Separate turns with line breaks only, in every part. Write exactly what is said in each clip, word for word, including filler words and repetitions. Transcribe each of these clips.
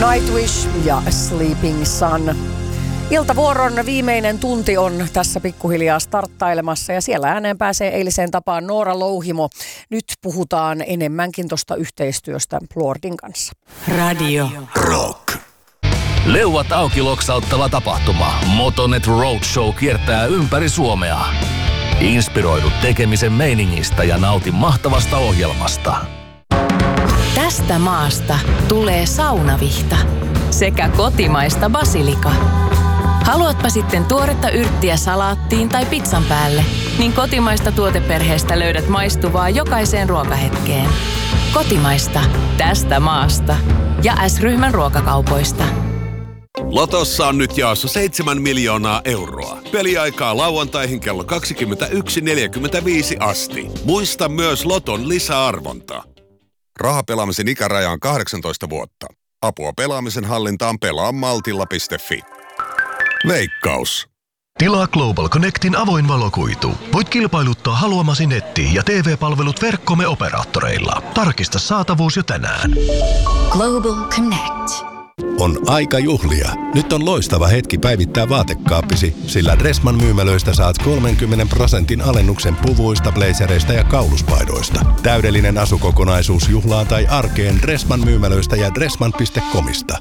Nightwish ja Sleeping Sun. Iltavuoron viimeinen tunti on tässä pikkuhiljaa starttailemassa ja siellä ääneen pääsee eiliseen tapaan Noora Louhimo. Nyt puhutaan enemmänkin tuosta yhteistyöstä Lordin kanssa.
Radio
Rock. Leuat auki loksauttava tapahtuma. Motonet Roadshow kiertää ympäri Suomea. Inspiroidu tekemisen meiningistä ja nauti mahtavasta ohjelmasta.
Tästä maasta tulee saunavihta sekä kotimaista basilika. Haluatpa sitten tuoretta yrttiä salaattiin tai pizzan päälle, niin kotimaista tuoteperheestä löydät maistuvaa jokaiseen ruokahetkeen. Kotimaista tästä maasta ja S-ryhmän ruokakaupoista.
Lotossa on nyt jaossa seitsemän miljoonaa euroa. Peliaikaa lauantaihin kello kaksikymmentäyksi neljäkymmentäviisi asti. Muista myös Loton lisäarvonta. Rahapelaamisen ikäraja on kahdeksantoista vuotta. Apua pelaamisen hallintaan pelaa maltilla piste fi. Veikkaus.
Tilaa Global Connectin avoin valokuitu. Voit kilpailuttaa haluamasi netti- ja T V-palvelut verkkomme operaattoreilla. Tarkista saatavuus jo tänään.
Global Connect.
On aika juhlia. Nyt on loistava hetki päivittää vaatekaappisi, sillä Dressman myymälöistä saat kolmenkymmenen prosentin alennuksen puvuista, blazereista ja kauluspaidoista. Täydellinen asukokonaisuus juhlaan tai arkeen Dressman myymälöistä ja dressman piste comista.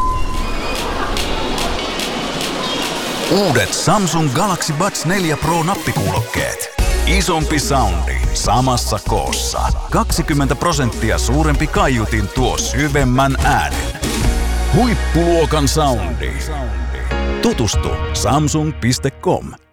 Uudet Samsung Galaxy Buds neljä Pro nappikuulokkeet. Isompi soundi samassa koossa. kaksikymmentä prosenttia suurempi kaiutin tuo syvemmän äänen. Huippuluokan soundi. Tutustu samsung piste com.